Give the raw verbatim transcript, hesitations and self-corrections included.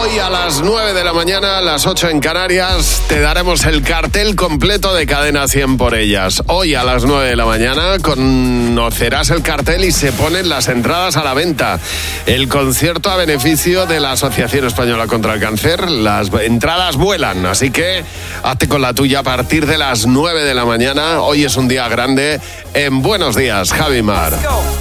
Hoy a las nueve de la mañana, a las ocho en Canarias, te daremos el cartel completo de Cadena cien por ellas. Hoy a las nueve de la mañana conocerás el cartel y se ponen las entradas a la venta. El concierto a beneficio de la Asociación Española contra el Cáncer. Las entradas vuelan, así que hazte con la tuya a partir de las nueve de la mañana. Hoy es un día grande en Buenos Días, Javi Mar.